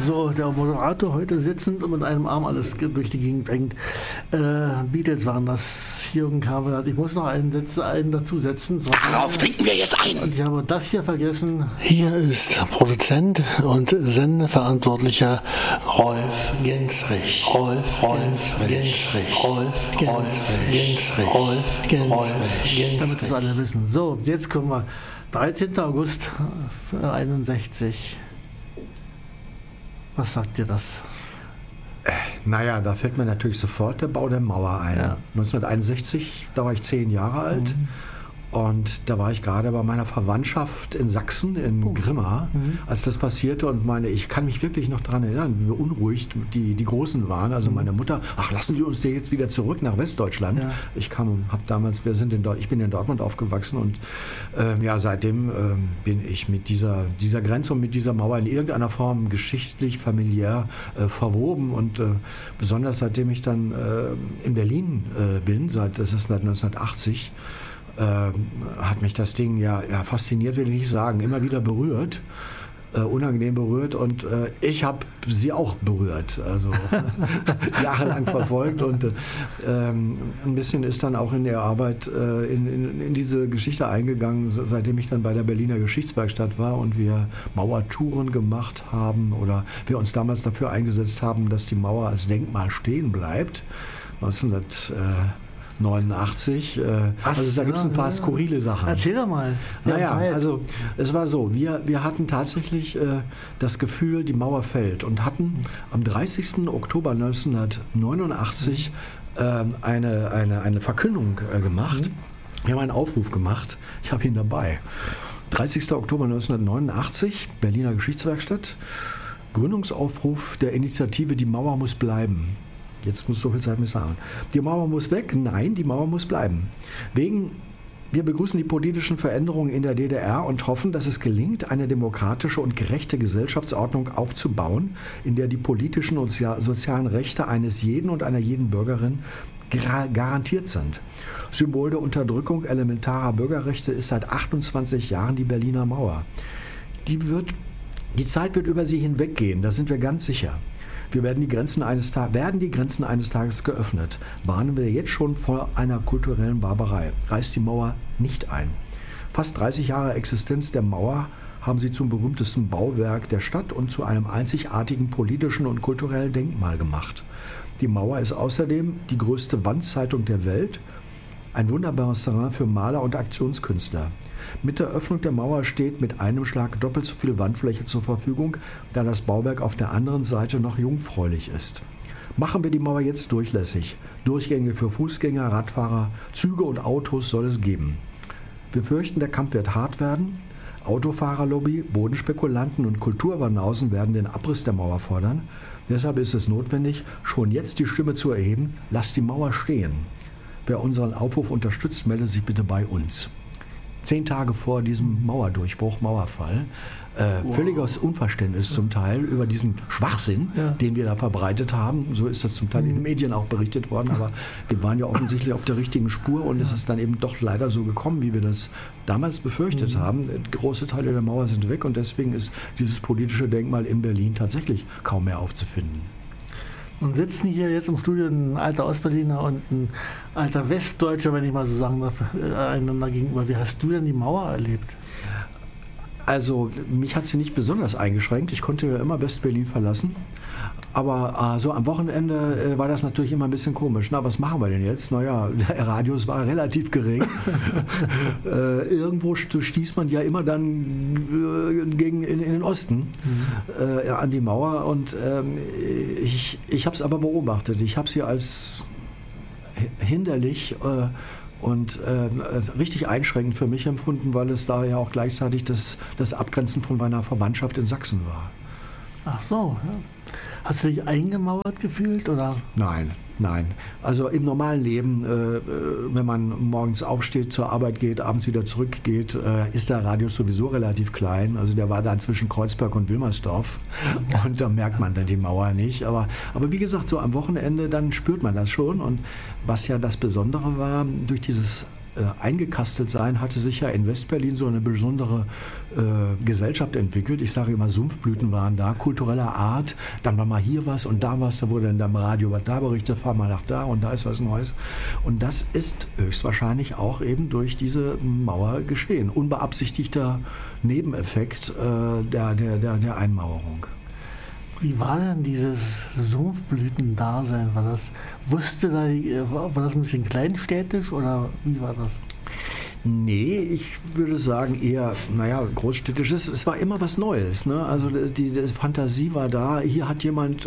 So, der Moderator heute sitzend und mit einem Arm alles durch die Gegend bringt. Beatles waren das. Jürgen Kavelat. Ich muss noch einen dazu setzen. Darauf trinken wir jetzt ein. Und ich habe das hier vergessen. Hier ist Produzent und Sendeverantwortlicher Rolf Gensrich. Damit das alle wissen. So, jetzt kommen wir. 13. August 61. Was sagt dir das? Naja, da fällt mir natürlich sofort der Bau der Mauer ein. Ja. 1961, da war ich 10 Jahre alt. Und da war ich gerade bei meiner Verwandtschaft in Sachsen, in Grimma, als das passierte. Und ich kann mich wirklich noch daran erinnern, wie beunruhigt die Großen waren. Also meine Mutter, lassen Sie uns jetzt wieder zurück nach Westdeutschland. Ja. Ich bin in Dortmund aufgewachsen und seitdem bin ich mit dieser Grenze und mit dieser Mauer in irgendeiner Form geschichtlich, familiär verwoben. Und besonders seitdem ich dann in Berlin bin, das ist seit 1980, hat mich das Ding ja fasziniert, will ich nicht sagen, immer wieder berührt, unangenehm berührt und ich habe sie auch berührt, also jahrelang verfolgt und ein bisschen ist dann auch in der Arbeit in diese Geschichte eingegangen, seitdem ich dann bei der Berliner Geschichtswerkstatt war und wir Mauertouren gemacht haben oder wir uns damals dafür eingesetzt haben, dass die Mauer als Denkmal stehen bleibt, 1989. Also da gibt es ein paar skurrile Sachen. Erzähl doch mal. Also es war so, wir hatten tatsächlich das Gefühl, die Mauer fällt und hatten am 30. Oktober 1989 eine Verkündung gemacht. Wir haben einen Aufruf gemacht. Ich habe ihn dabei. 30. Oktober 1989, Berliner Geschichtswerkstatt. Gründungsaufruf der Initiative Die Mauer muss bleiben. Jetzt muss so viel Zeit nicht sagen. Die Mauer muss weg? Nein, die Mauer muss bleiben. Wir begrüßen die politischen Veränderungen in der DDR und hoffen, dass es gelingt, eine demokratische und gerechte Gesellschaftsordnung aufzubauen, in der die politischen und sozialen Rechte eines jeden und einer jeden Bürgerin garantiert sind. Symbol der Unterdrückung elementarer Bürgerrechte ist seit 28 Jahren die Berliner Mauer. Die Zeit wird über sie hinweggehen, da sind wir ganz sicher. Werden die Grenzen eines Tages geöffnet, warnen wir jetzt schon vor einer kulturellen Barbarei. Reißt die Mauer nicht ein. Fast 30 Jahre Existenz der Mauer haben sie zum berühmtesten Bauwerk der Stadt und zu einem einzigartigen politischen und kulturellen Denkmal gemacht. Die Mauer ist außerdem die größte Wandzeitung der Welt, ein wunderbares Terrain für Maler und Aktionskünstler. Mit der Öffnung der Mauer steht mit einem Schlag doppelt so viel Wandfläche zur Verfügung, da das Bauwerk auf der anderen Seite noch jungfräulich ist. Machen wir die Mauer jetzt durchlässig. Durchgänge für Fußgänger, Radfahrer, Züge und Autos soll es geben. Wir fürchten, der Kampf wird hart werden. Autofahrerlobby, Bodenspekulanten und Kulturbanausen werden den Abriss der Mauer fordern. Deshalb ist es notwendig, schon jetzt die Stimme zu erheben, lasst die Mauer stehen. Wer unseren Aufruf unterstützt, melde sich bitte bei uns. 10 Tage vor diesem Mauerfall, völliges Unverständnis zum Teil über diesen Schwachsinn, den wir da verbreitet haben. So ist das zum Teil in den Medien auch berichtet worden, aber wir waren ja offensichtlich auf der richtigen Spur und es ist dann eben doch leider so gekommen, wie wir das damals befürchtet haben. Große Teile der Mauer sind weg und deswegen ist dieses politische Denkmal in Berlin tatsächlich kaum mehr aufzufinden. Und sitzen hier jetzt im Studio ein alter Ostberliner und ein alter Westdeutscher, wenn ich mal so sagen darf, einander gegenüber. Wie hast du denn die Mauer erlebt? Also mich hat sie nicht besonders eingeschränkt. Ich konnte ja immer Westberlin verlassen. Aber so am Wochenende war das natürlich immer ein bisschen komisch. Na, was machen wir denn jetzt? Naja, der Radius war relativ gering. Irgendwo stieß man ja immer dann in den Osten an die Mauer. Und ich habe es aber beobachtet. Ich habe sie als hinderlich und richtig einschränkend für mich empfunden, weil es da ja auch gleichzeitig das Abgrenzen von meiner Verwandtschaft in Sachsen war. Ach so, ja. Hast du dich eingemauert gefühlt, oder? Nein. Also im normalen Leben, wenn man morgens aufsteht, zur Arbeit geht, abends wieder zurückgeht, ist der Radius sowieso relativ klein. Also der war dann zwischen Kreuzberg und Wilmersdorf und da merkt man dann die Mauer nicht. Aber wie gesagt, so am Wochenende, dann spürt man das schon. Und was ja das Besondere war, durch dieses eingekastelt sein, hatte sich ja in Westberlin so eine besondere Gesellschaft entwickelt. Ich sage immer, Sumpfblüten waren da, kultureller Art. Dann war mal hier was und da was, da wurde dann im Radio was da berichtet, fahr mal nach da und da ist was Neues. Und das ist höchstwahrscheinlich auch eben durch diese Mauer geschehen. Unbeabsichtigter Nebeneffekt der Einmauerung. Wie war denn dieses Sumpfblütendasein? War das ein bisschen kleinstädtisch oder wie war das? Nee, ich würde sagen eher, großstädtisch. Es war immer was Neues. Ne? Also die Fantasie war da. Hier hat jemand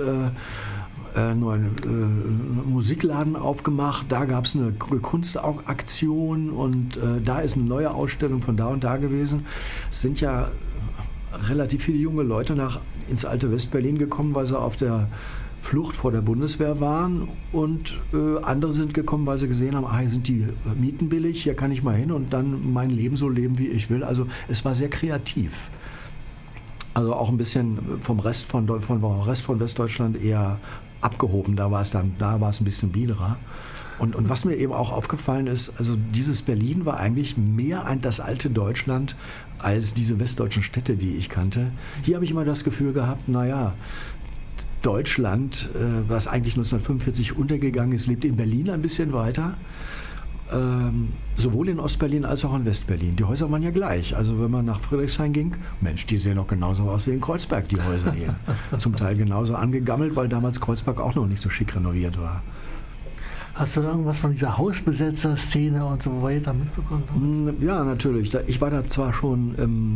neuen Musikladen aufgemacht, da gab es eine Kunstaktion und da ist eine neue Ausstellung von da und da gewesen. Es sind ja relativ viele junge Leute ins alte Westberlin gekommen, weil sie auf der Flucht vor der Bundeswehr waren und andere sind gekommen, weil sie gesehen haben, hier sind die Mieten billig, hier kann ich mal hin und dann mein Leben so leben, wie ich will. Also es war sehr kreativ. Also auch ein bisschen vom Rest von Westdeutschland eher abgehoben, da war es ein bisschen biederer. Und was mir eben auch aufgefallen ist, also dieses Berlin war eigentlich mehr das alte Deutschland als diese westdeutschen Städte, die ich kannte. Hier habe ich immer das Gefühl gehabt, Deutschland, was eigentlich 1945 untergegangen ist, lebt in Berlin ein bisschen weiter. Sowohl in Ostberlin als auch in Westberlin. Die Häuser waren ja gleich. Also wenn man nach Friedrichshain ging, Mensch, die sehen doch genauso aus wie in Kreuzberg, die Häuser hier. Zum Teil genauso angegammelt, weil damals Kreuzberg auch noch nicht so schick renoviert war. Hast du irgendwas von dieser Hausbesetzer-Szene und so weiter mitbekommen? Ja, natürlich. Ich war da zwar schon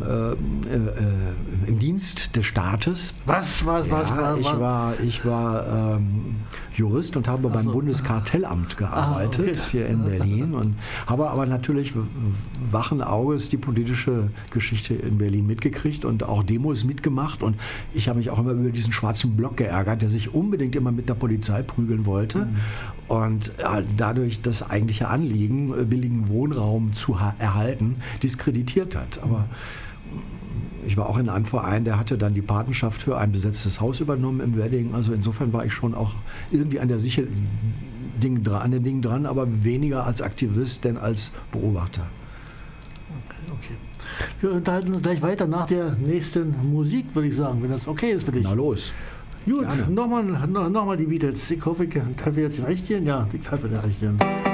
im Dienst des Staates. Was? Ich war Jurist und habe beim Bundeskartellamt gearbeitet, hier in Berlin. Und habe aber natürlich wachen Auges die politische Geschichte in Berlin mitgekriegt und auch Demos mitgemacht. Und ich habe mich auch immer über diesen schwarzen Block geärgert, der sich unbedingt immer mit der Polizei prügeln wollte. Und dadurch das eigentliche Anliegen, billigen Wohnraum zu erhalten, diskreditiert hat. Aber ich war auch in einem Verein, der hatte dann die Patenschaft für ein besetztes Haus übernommen im Wedding. Also insofern war ich schon auch irgendwie an den Dingen dran, aber weniger als Aktivist, denn als Beobachter. Okay. Wir unterhalten uns gleich weiter nach der nächsten Musik, würde ich sagen, wenn das okay ist für dich. Na los. Gut, nochmal die Beatles. Ich hoffe, ich treffe jetzt den Richtigen. Ja, ich treffe den Richtigen.